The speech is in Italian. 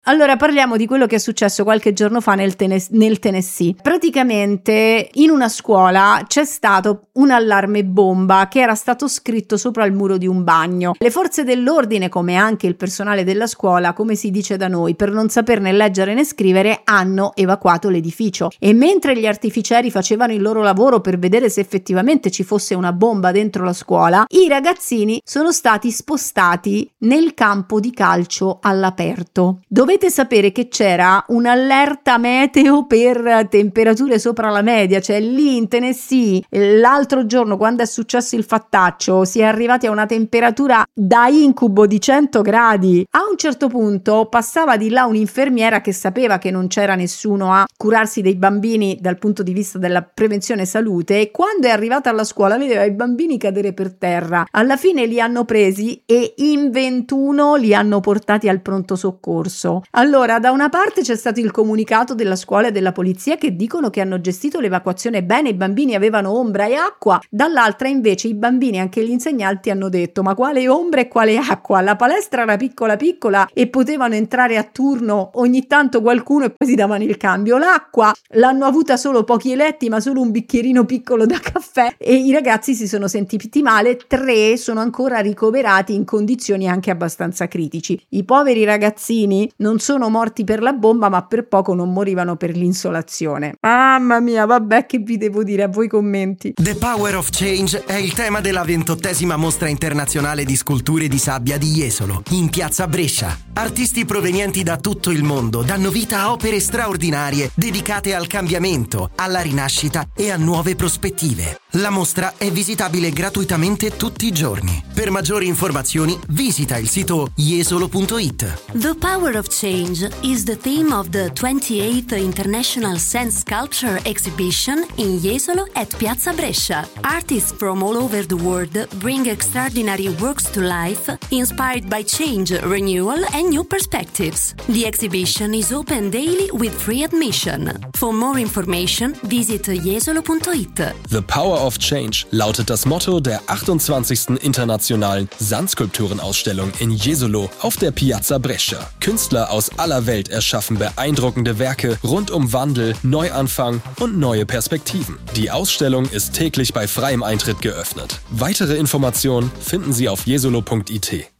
Allora parliamo di quello che è successo qualche giorno fa nel Tennessee. Praticamente in una scuola c'è stato un allarme bomba che era stato scritto sopra il muro di un bagno. Le forze dell'ordine, come anche il personale della scuola, come si dice da noi, per non saperne leggere né scrivere, hanno evacuato l'edificio. E mentre gli artificieri facevano il loro lavoro per vedere se effettivamente ci fosse una bomba dentro la scuola, i ragazzini sono stati spostati nel campo di calcio all'aperto. Dovete sapere che c'era un'allerta meteo per temperature sopra la media, cioè lì in Tennessee l'altro giorno, quando è successo il fattaccio, si è arrivati a una temperatura da incubo di 100 gradi. A un certo punto passava di là un'infermiera che sapeva che non c'era nessuno a curarsi dei bambini dal punto di vista della prevenzione salute, e quando è arrivata alla scuola vedeva i bambini cadere per terra. Alla fine li hanno presi e in 21 li hanno portati al pronto soccorso. Allora, da una parte c'è stato il comunicato della scuola e della polizia che dicono che hanno gestito l'evacuazione bene, i bambini avevano ombra e acqua, dall'altra invece i bambini e anche gli insegnanti hanno detto: ma quale ombra e quale acqua? La palestra era piccola piccola e potevano entrare a turno ogni tanto qualcuno e poi si davano il cambio. L'acqua l'hanno avuta solo pochi eletti, ma solo un bicchierino piccolo da caffè, e i ragazzi si sono sentiti male. 3 sono ancora ricoverati in condizioni anche abbastanza critici. I poveri ragazzini non sono morti per la bomba, ma per poco non morivano per l'insolazione. Mamma mia, vabbè, che vi devo dire, a voi commenti. The Power of Change è il tema della 28ª mostra internazionale di sculture di sabbia di Jesolo, in piazza Brescia. Artisti provenienti da tutto il mondo danno vita a opere straordinarie dedicate al cambiamento, alla rinascita e a nuove prospettive. La mostra è visitabile gratuitamente tutti i giorni. Per maggiori informazioni visita il sito jesolo.it. The Power of Change is the theme of the 28th International Sand Sculpture Exhibition in Jesolo at Piazza Brescia. Artists from all over the world bring extraordinary works to life, inspired by change, renewal and new perspectives. The exhibition is open daily with free admission. For more information, visit jesolo.it. The Power of Change lautet das Motto der 28. Internationalen Sandskulpturenausstellung in Jesolo auf der Piazza Brescia. Künstler aus aller Welt erschaffen beeindruckende Werke rund um Wandel, Neuanfang und neue Perspektiven. Die Ausstellung ist täglich bei freiem Eintritt geöffnet. Weitere Informationen finden Sie auf jesolo.it.